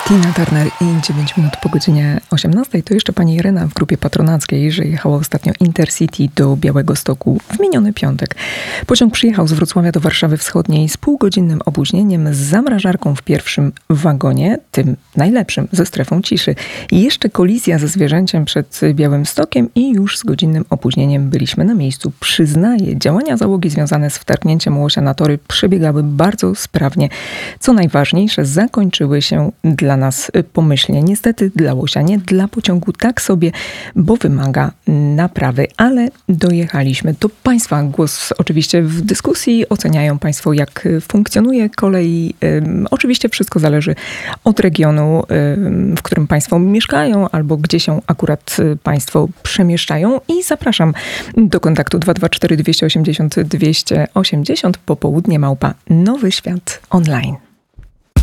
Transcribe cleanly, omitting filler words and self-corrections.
Tina Turner i 9 minut po godzinie 18. To jeszcze pani Irena w grupie patronackiej, że jechała ostatnio Intercity do Białegostoku w miniony piątek. Pociąg przyjechał z Wrocławia do Warszawy Wschodniej z półgodzinnym opóźnieniem, z zamrażarką w pierwszym wagonie, tym najlepszym, ze strefą ciszy. I jeszcze kolizja ze zwierzęciem przed Białymstokiem i już z godzinnym opóźnieniem byliśmy na miejscu. Przyznaję, działania załogi związane z wtargnięciem łosia na tory przebiegały bardzo sprawnie. Co najważniejsze, zakończyły się dla nas pomyślnie. Niestety dla łosia, nie dla pociągu, tak sobie, bo wymaga naprawy, ale dojechaliśmy. To państwa głos oczywiście w dyskusji. Oceniają państwo, jak funkcjonuje kolej. Oczywiście wszystko zależy od regionu, w którym państwo mieszkają albo gdzie się akurat państwo przemieszczają. I zapraszam do kontaktu 224 280 280 popołudnie @Nowy Świat Online.